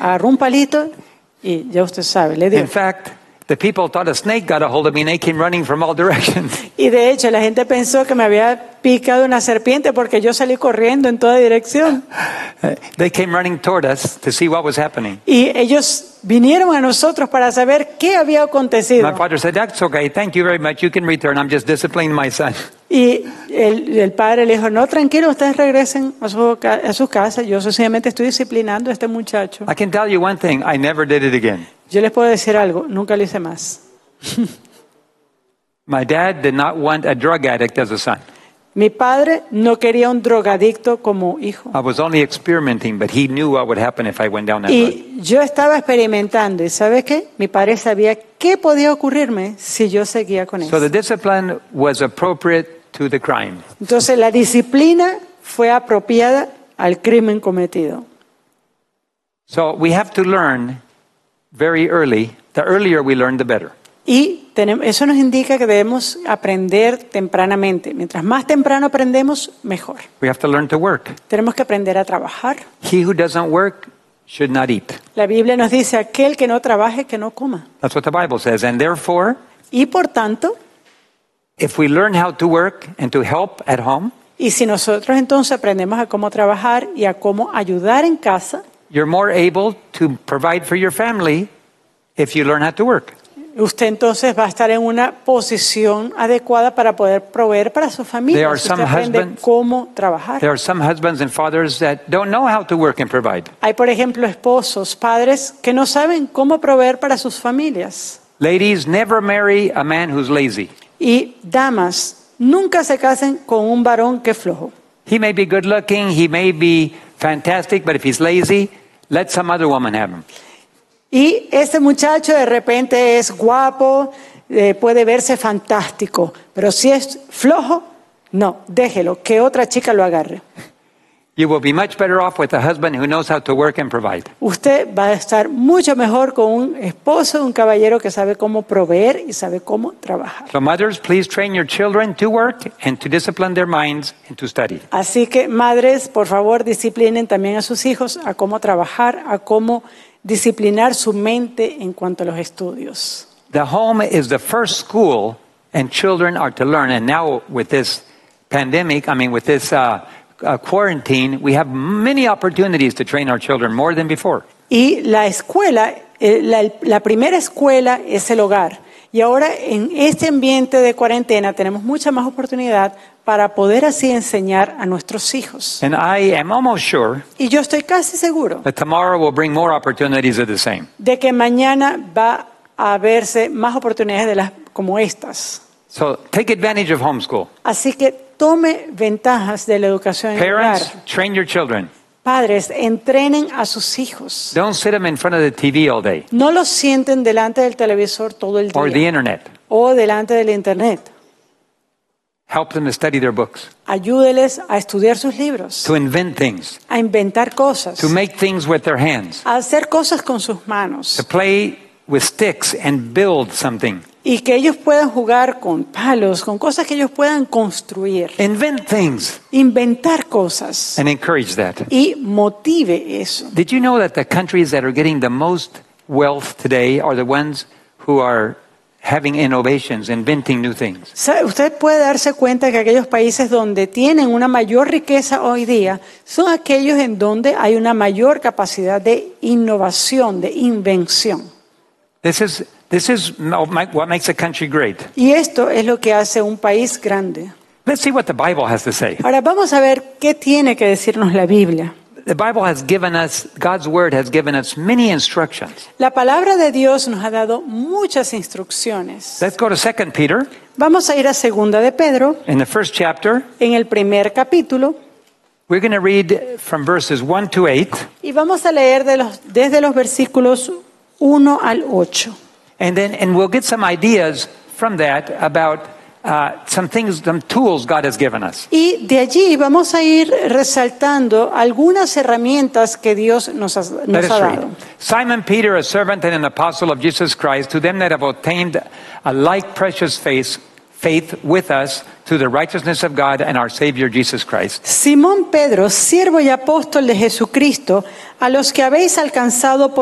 agarró un palito y ya usted sabe, le dio. In fact, the people thought a snake got a hold of me and they came running from all directions. Y de hecho la gente pensó que me había picado una serpiente porque yo salí corriendo en toda dirección. They came running toward us to see what was happening. Y ellos vinieron a nosotros para saber qué había acontecido. My father said, "That's okay. Thank you very much. You can return. I'm just disciplining my son." Y el padre le dijo, no, tranquilo, ustedes regresen a su casa. Yo sencillamente estoy disciplinando a este muchacho. I can tell you one thing. I never did it again. Yo les puedo decir algo, nunca lo hice más. My dad did not want a drug addict as a son. Mi padre no quería un drogadicto como hijo. I was only experimenting, but he knew what would happen if I went down that road. Y yo estaba experimentando, y ¿sabe qué? Mi padre sabía qué podía ocurrirme si yo seguía con So eso. the discipline was appropriate to the crime. Entonces la disciplina fue apropiada al crimen cometido. So we have to learn very early. The earlier we learn, the better. Y eso nos indica que debemos aprender tempranamente. Mientras más temprano aprendemos, mejor. We have to learn to work. Tenemos que aprender a trabajar. He who doesn't work should not eat. La Biblia nos dice, aquel que no trabaje, que no coma. That's what the Bible says. And therefore, Y por tanto, if we learn how to work and to help at home, y si nosotros entonces aprendemos a cómo trabajar y a cómo ayudar en casa, you're more able to provide for your family if you learn how to work. usted entonces va a estar en una posición adecuada para poder proveer para su familia. There are Si usted some aprende husbands- cómo trabajar. There are some husbands and fathers that don't know how to work and provide. Hay, por ejemplo, esposos, padres que no saben cómo proveer para sus familias. Ladies, never marry a man who's lazy. Y damas, nunca se casen con un varón que es flojo. He may be good looking, he may be fantastic, but if he's lazy, let some other woman have him. Y ese muchacho de repente es guapo, puede verse fantástico, pero si es flojo, no, déjelo, que otra chica lo agarre. You will be much better off with a husband who knows how to work and provide. Usted va a estar mucho mejor con un esposo, un caballero que sabe cómo proveer y sabe cómo trabajar. So mothers, please train your children to work and to discipline their minds and to study. Así que madres, por favor, disciplinen también a sus hijos a cómo trabajar, a cómo disciplinar su mente en cuanto a los estudios. The home is the first school and children are to learn. And now with this pandemic, with this quarantine, we have many opportunities to train our children more than before. Y la escuela, la primera escuela es el hogar. Y ahora en este ambiente de cuarentena tenemos mucha más oportunidad para poder así enseñar a nuestros hijos. And I am almost sure Y yo estoy casi seguro that tomorrow will bring more opportunities of the same. de que mañana va a verse más oportunidades como estas. So take advantage of homeschool. Así que tome ventajas de la educación en el hogar. Parents, train your children. Padres, entrenen a sus hijos. Don't sit them in front of the TV all day No los sienten delante del televisor todo el or the día internet. o delante del internet. Help them to study their books, Ayúdeles a estudiar sus libros, to invent things, a inventar cosas, to make things with their hands, a hacer cosas con sus manos to play with sticks and build something. y que ellos puedan jugar con palos, con cosas que ellos puedan construir, Invent things inventar cosas and encourage that. y motive eso. Did you know that the countries that are getting the most wealth today are the ones who are having innovations, inventing new things? Usted puede darse cuenta que aquellos países donde tienen una mayor riqueza hoy día son aquellos en donde hay una mayor capacidad de innovación, de invención. This is what makes a country great. Y esto es lo que hace un país grande. Let's see what the Bible has to say. Ahora vamos a ver qué tiene que decirnos la Biblia. The Bible has given us, God's Word has given us many instructions. La palabra de Dios nos ha dado muchas instrucciones. Let's go to 2 Peter Vamos a ir a Segunda de Pedro, in the first chapter. en el primer capítulo, We're going to read from verses 1 to 8. y vamos a leer desde los versículos 1 al 8. And we'll get some ideas from that about some things, some tools God has given us. Y de allí vamos a ir resaltando algunas herramientas que Dios nos ha Let us dado. read. Simon Peter, a servant and an apostle of Jesus Christ, to them that have obtained a like precious faith with us, through the righteousness of God and our Savior Jesus Christ. Simón Pedro, siervo y apóstol de Jesucristo, a los que habéis alcanzado por